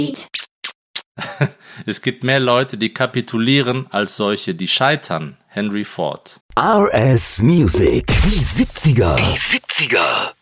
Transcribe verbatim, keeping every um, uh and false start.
Es gibt mehr Leute, die kapitulieren, als solche, die scheitern. Henry Ford. R S Music. Die siebziger. Die siebziger.